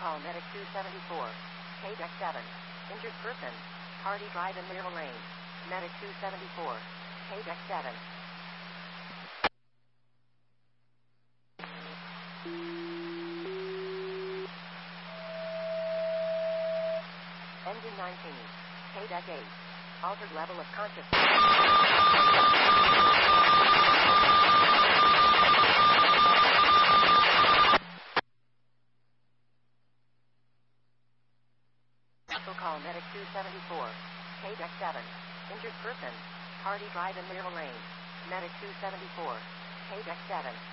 call Medic 274. K-Deck 7. Injured person. Hardy Drive in Middle Lane. Medic 274. K-Deck 7. Engine 19. K-Deck 8. Altered level of consciousness. Call Medic 274. K-Deck 7. Injured person. Hardy Drive in Middle Lane. Medic 274. K-Deck 7.